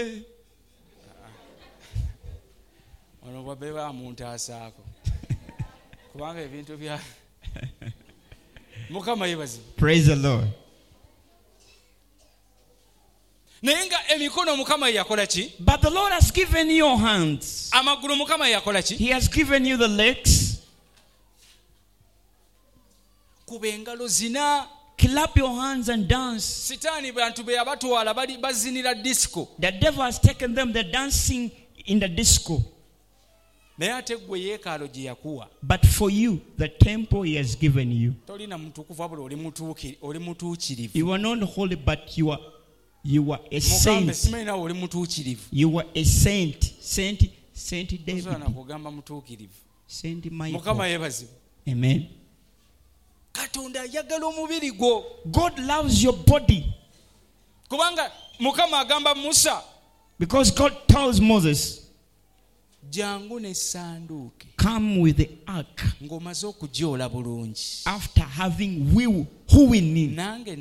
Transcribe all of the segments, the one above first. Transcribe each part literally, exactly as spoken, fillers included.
ono babe ba muntu asaako kubanga ebintu bya Mukama yebazi. Praise the Lord. Nenga emikono Mukama yakola ki? But the Lord has given you your hands. Amagulu Mukama yakola ki? He has given you the legs. Kubengalo zina. Clap your hands and dance. Sitani bantu be abatwala bali bazinira disco. The devil has taken them, they're dancing in the disco. But for you, the temple he has given you. You are not holy, but you are you are a saint. You are a saint. Saint Saint David. Saint Michael. Amen. God loves your body. Because God tells Moses, come with the ark after having will wooing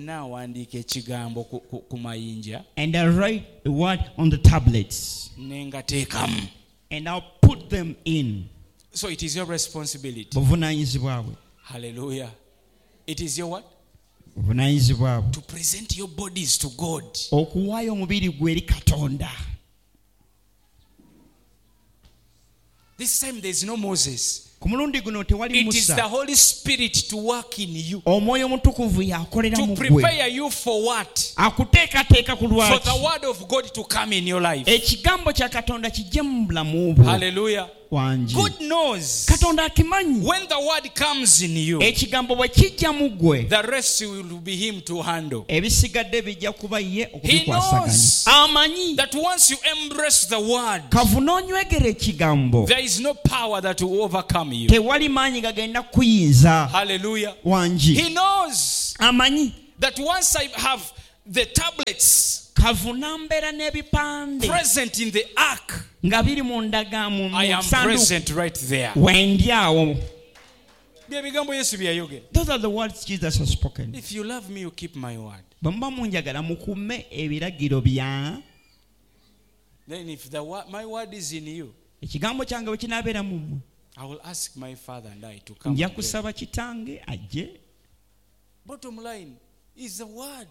and I write the word on the tablets and I'll put them in. So it is your responsibility. Hallelujah. It is your what? To present your bodies to God. This time there is no Moses. It is the Holy Spirit to work in you. To prepare you for what? For the word of God to come in your life. Hallelujah. God knows when the word comes in you, the rest will be him to handle. He knows that once you embrace the word, there is no power that will overcome you. Hallelujah. He knows that once I have the tablets present in the ark, I am present right there. Those are the words Jesus has spoken. If you love me, you keep my word. Then if the word, my word is in you, I will ask my Father and I to come. Bottom line is the word.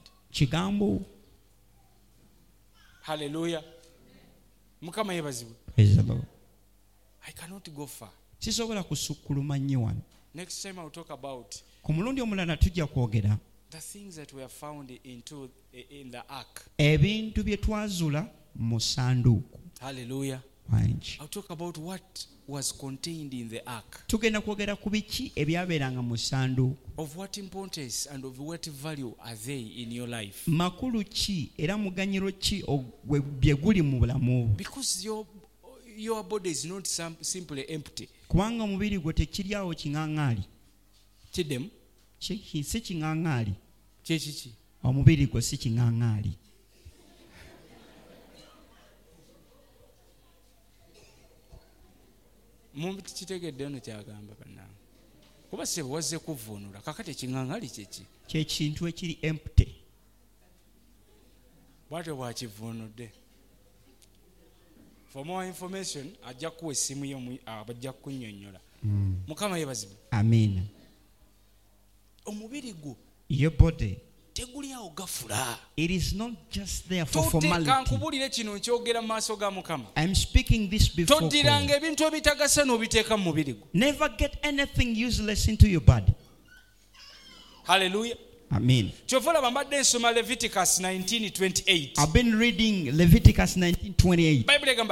Hallelujah. Praise the Lord. I cannot go far. Next time I'll talk about the things that were found into in the ark. Hallelujah. I'll talk about what was contained in the ark. Of what importance and of what value are they in your life? Because your your body is not simply empty. Chidem? Chechichi. Mumbi kitegedde ono kyagamba bannange. Kuba se wazze kuvunula kakati ekiŋŋaŋali kyeki. Kye kintu ekiri empty. Bwatyo bwakivunudde. For more information ajja kuwa essimu yo abajja kunnyonnyola. Mukama yebazibwe. Amen. Omubiri gwo. Your body. It is not just there for formality. I'm speaking this before God. Never get anything useless into your body. Hallelujah. Amen. Leviticus nineteen twenty-eight. I've been reading Leviticus nineteen twenty-eight.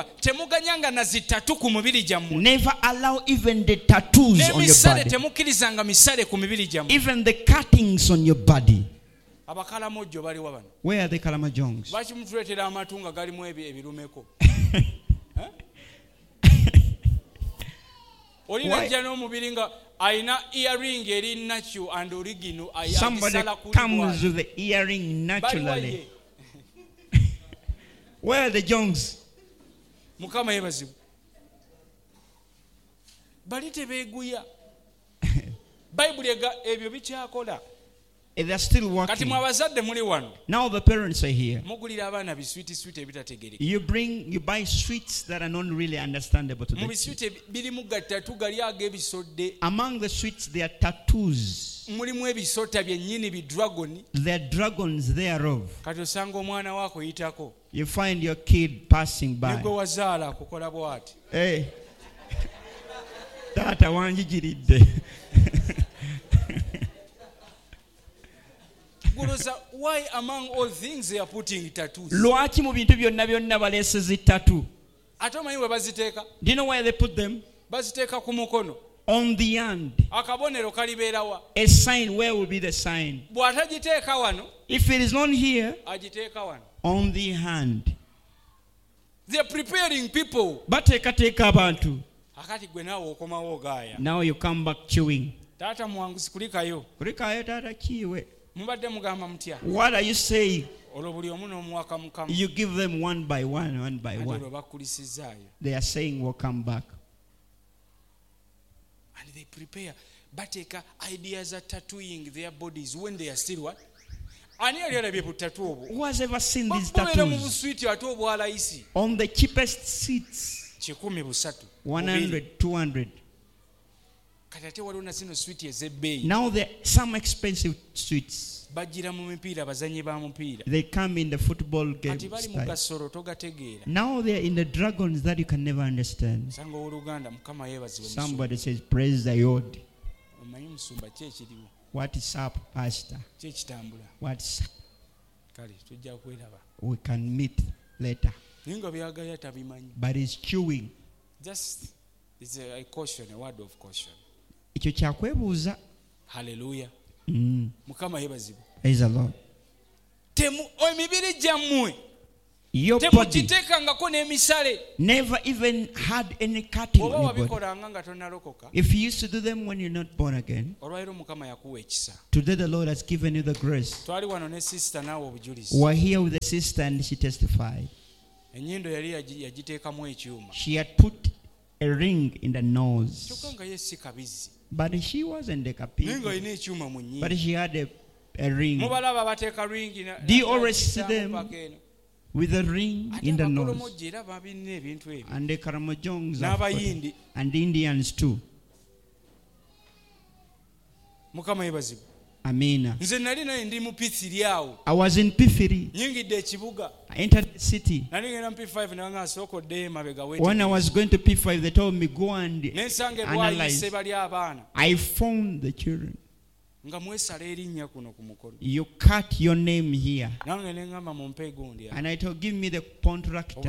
Never allow even the tattoos on your body. Even the cuttings on your body. Where are the Kalamajongs? Somebody comes with the earring naturally. Where are the Jongs? They are still working. Now the parents are here. You bring, you buy sweets that are not really understandable to them. Among the sweets, there are tattoos. There are dragons thereof. You find your kid passing by. Hey. Tata wanjigiridde. Why among all things they are putting tattoos? Lwaki mu bintu byonna byonna baleese zi tattoo? Ate omanyi we baziteeka? Do you know where they put them? Baziteeka ku mukono. On the hand. Akabonero kalibeera wa? A sign. Where will be the sign? Bw'atagiteeka wano. If it is not here, agiteeka wano. On the hand. They are preparing people. Bateekateeka abantu. Akati gwe naawe okomawo ogaaya. Now you come back chewing. Taata mwanguzi kulikayo. Kulikayo taata kiwe. Mubadde mugamba mutya? What are you saying? Olwo buli omu n'omuwaka mukama. You give them one by one, one by one. Olwo bakulisizaayo. They are saying we'll come back. And they prepare. Bateeka ideas are tattooing their bodies when they are still what? Ani yali alabye ku tattoo obwo? Who has ever seen these tattoos? Mu buswiti ate obwalayisi. On the cheapest seats. Kikumi busatu. one hundred, two hundred. Now there are some expensive sweets. They come in the football game style. Now they are in the dragons that you can never understand. Somebody says, praise the Lord. What is up, Pastor? What's up? We can meet later. But it's chewing. Just it's a, a caution, a word of caution. Hallelujah. Mm. Mukama yebazibwe. Praise the Lord. Temu emibiri jammwe. Your body never even had any cutting on your body. If you used to do them when you're not born again, today the Lord has given you the grace. We're here with the sister and she testified. She had put a ring in the nose. But she wasn't a kapi. But she had a, a ring. Do you always see them with a ring in the nose? And the Karamojongs and the Indians too. Amina. I was in Pifiri. I entered the city. When I was going to P five, they told me, go and analyze. I found the children. You cut your name here. And I told, give me the contractor.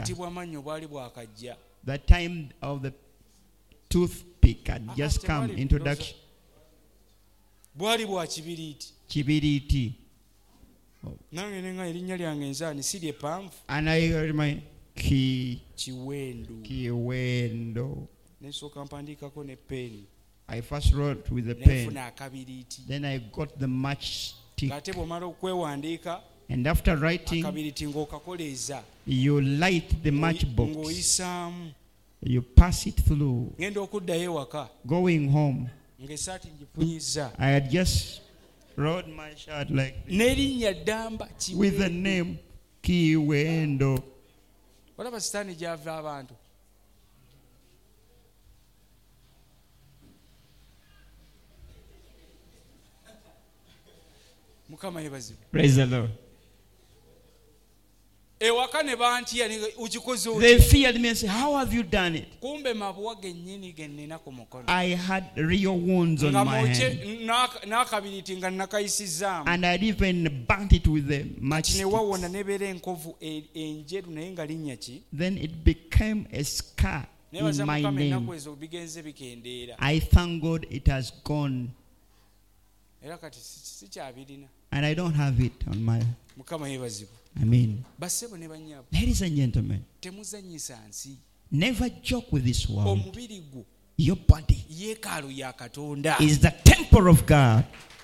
The time of the toothpick had just come, introduction. Kibiriti. And I heard my ki Kiwendo. I first wrote with a pen. Then I got the matchstick. And after writing, you light the matchbox. You pass it through. Going home, I had just wrote my shirt like this, with the name Kiwendo. Praise the Lord. They feared me and said, how have you done it? I had real wounds on my hand. And I'd even burnt it with the matchsticks. Then it became a scar in my name. I thank God it has gone. And I don't have it on my... I mean, ladies and gentlemen, never joke with this world. Your body is the temple of God.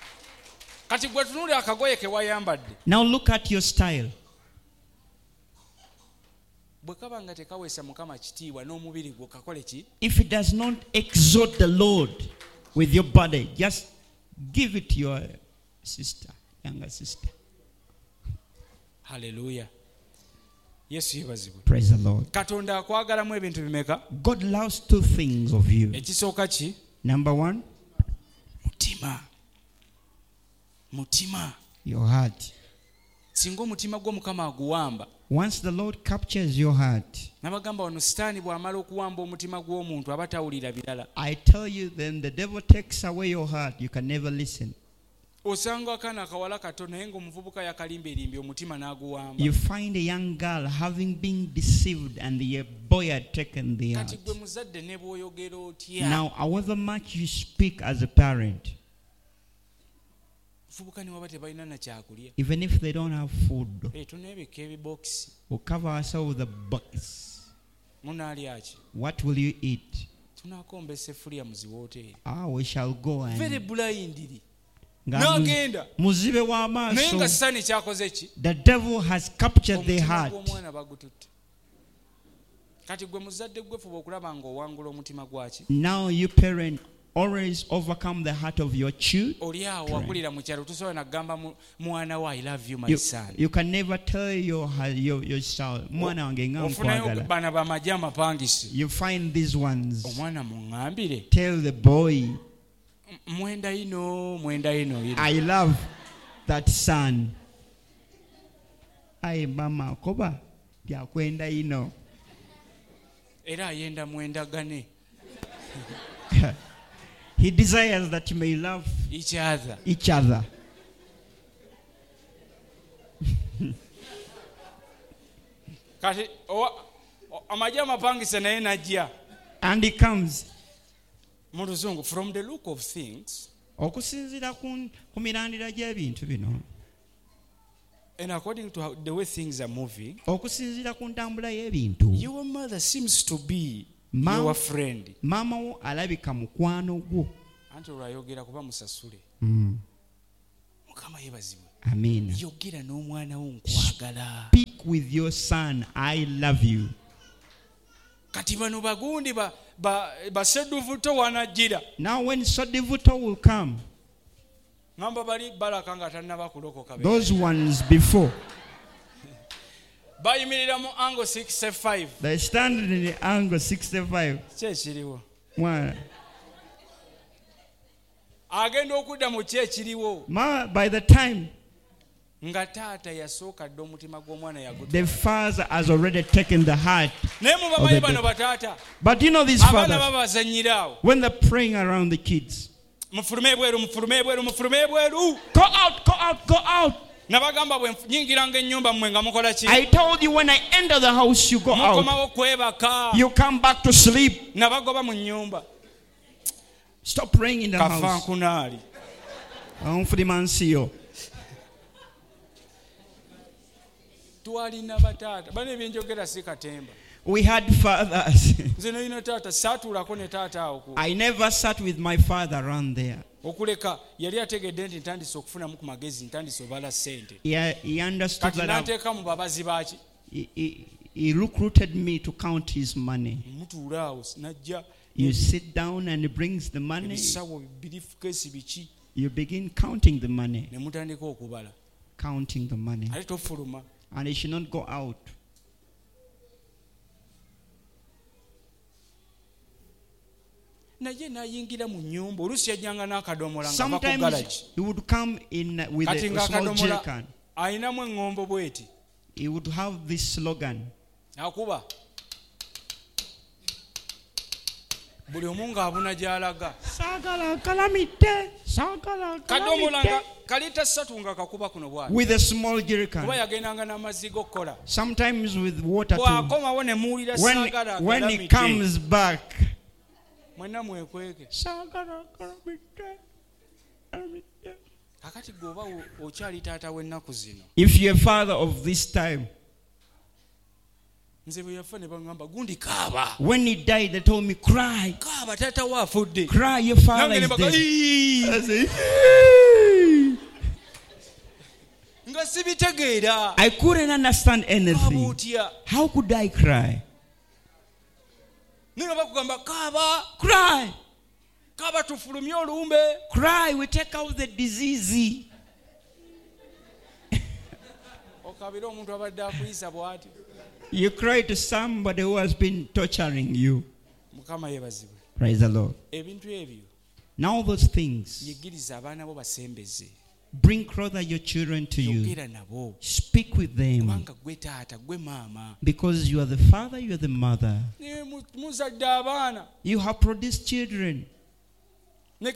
Now look at your style. If it does not exalt the Lord with your body, just give it to your sister. younger sister. Hallelujah. Yes, praise the Lord. God loves two things of you. Number one, mutima. Mutima. Your heart. Once the Lord captures your heart, I tell you, then the devil takes away your heart. You can never listen. You find a young girl having been deceived and the boy had taken the heart. Now, however much you speak as a parent, even if they don't have food, we'll cover ourselves with a box. What will you eat? Ah, we shall go and muzibe wa maaso. The devil has captured their heart. Now you parent always overcome the heart of your children. You, you can never tell your your, your child, you find these ones. Tell the boy, I love that son. Ai mama koba ya kwenda ino. Era ayenda mwenda gane. He desires that you may love each other. Each other. Kati amajama pangise naye najja. And he comes. From the look of things, and according to how, the way things are moving, your mother seems to be Mama, your friend. Mama alabika mukwano gwo. Anti olwayogera kuba musasule. Mm. Mukama yebazibwe. Amen. Yogera n'omwana wo nkwagala. Speak with your son, I love you. Kati bano bagundi ba ba baseduvuto wanajira. Now when Sodivuto will come, ngamba bali baraka nga tanaba kulokoka. Those ones before. Bayimirira mu angle sixty-five. They stand in the angle sixty-five. Kyekiriwo. Mwana. Agenda okudda mu kyekiriwo. Ma, by the time nga taata yasooka dda omutima gw'omwana yagutwala. The father has already taken the heart. Naye mu bamanyi bano bataata. But you know these fathers, abaana babazanyiraawo. when they're praying around the kids, mufulume ebweru mufulume ebweru mufulume ebweru. Go out, go out, go out. Nabagamba bwe nyingiranga ennyumba mmwe nga mukola ki? I told you when I enter the house you go out. Mukomawo kwebaka. You come back to sleep. Nabagoba mu nnyumba. Stop praying in the house. Kafankunaali. Onfulimansiyo. Twalina bataata. Bano ebyenjogera si katemba. We had fathers. Nze nalina taata saatuulako ne taata awo. I never sat with my father around there. Okuleka yali ategedde nti ntandise okufunamu ku magezi ntandise obala ssente. Yeah, he understood that. Kati n'ateeka mu babazi baaki. He, he, he recruited me to count his money. Mutuula awo najja. You sit down and he brings the money. Ebisawo briefcase biki. You begin counting the money. Ne mutandika okubala. Counting the money. Ate tofuluma. And he should not go out. Sometimes he would come in with a small jerrycan. He would have this slogan. Buli omu ng'abuna gy'alaga. Sagala kalamite, sagala kalamite. Kalita ssatu nga kakuba kuno bw'ati. With a small jerrycan. Kuba yagendanga n'amazzi g'okkola. Sometimes with water too. Bw'akomawo ne muwulira sagala kalamite. When he comes back, mwenna mwekweke. Sagala kalamite, kalamite. Kakati gwoba okyali taata w'ennaku zino. If you're a father of this time, when he died, they told me, cry. Cry, your father is dead. I said, I couldn't understand anything. How could I cry? Cry. Cry, we take out the disease. You cry to somebody who has been torturing you. Praise the Lord. Now those things, bring closer your children to you. Speak with them. Because you are the father, you are the mother. You have produced children. And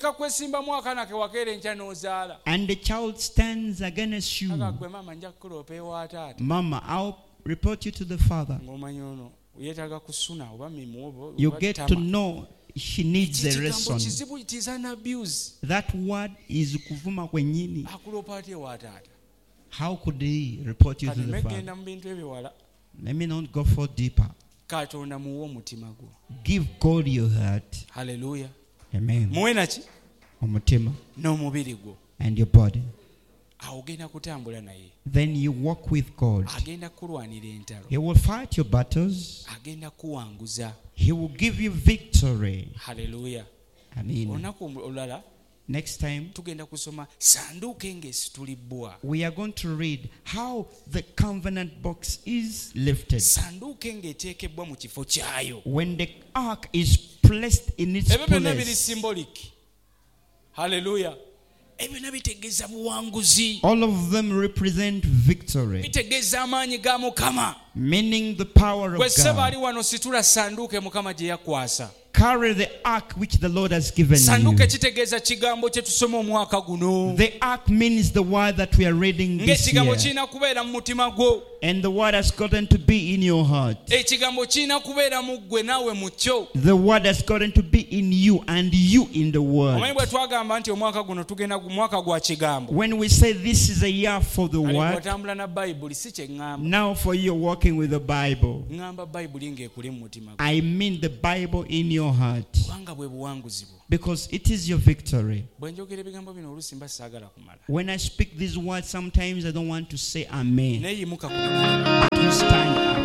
the child stands against you. Mama, I'll report you to the father. You get to know she needs a lesson. That word is kuvuma kwenyini. How could he report you to the father? Let me not go for deeper. Give God your heart. Hallelujah. Amen. Omutima. And your body. Then you walk with God. He will fight your battles. He will give you victory. Hallelujah. Amen. Next time, we are going to read how the covenant box is lifted. When the ark is placed in its place. Hallelujah. All of them represent victory, meaning the power of God. Carry the ark which the Lord has given you. The ark means the word that we are reading this year. And the word has gotten to be in your heart. The word has gotten to be in you and you in the word. When we say this is a year for the word, now for you walking with the Bible, I mean the Bible in your heart. Because it is your victory. When I speak these words, sometimes I don't want to say amen. You stand